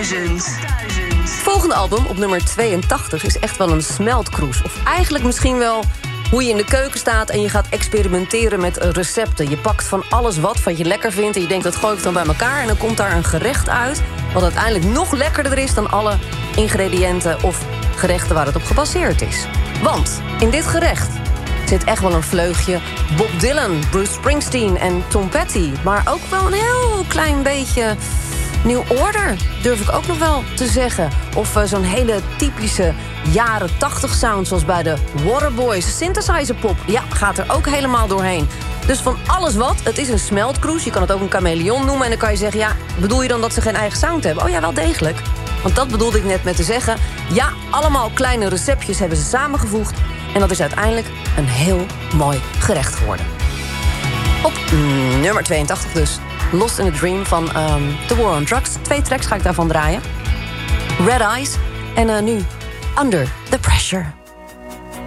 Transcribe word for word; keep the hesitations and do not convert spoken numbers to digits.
duizend. Volgende album, op nummer tweeëntachtig, is echt wel een smeltkroes. Of eigenlijk misschien wel hoe je in de keuken staat en je gaat experimenteren met recepten. Je pakt van alles wat, wat je lekker vindt en je denkt, dat gooi ik dan bij elkaar. En dan komt daar een gerecht uit wat uiteindelijk nog lekkerder is dan alle ingrediënten of gerechten waar het op gebaseerd is. Want in dit gerecht zit echt wel een vleugje Bob Dylan, Bruce Springsteen en Tom Petty. Maar ook wel een heel klein beetje New Order, durf ik ook nog wel te zeggen. Of uh, zo'n hele typische jaren tachtig sound, zoals bij de Waterboys. Synthesizer pop, ja, gaat er ook helemaal doorheen. Dus van alles wat, het is een smeltkroes. Je kan het ook een chameleon noemen. En dan kan je zeggen, ja, bedoel je dan dat ze geen eigen sound hebben? Oh ja, wel degelijk. Want dat bedoelde ik net met te zeggen. Ja, allemaal kleine receptjes hebben ze samengevoegd. En dat is uiteindelijk een heel mooi gerecht geworden. Op nummer tweeëntachtig dus. Lost in a Dream van um, The War on Drugs. Twee tracks ga ik daarvan draaien. Red Eyes en uh, nu Under the Pressure.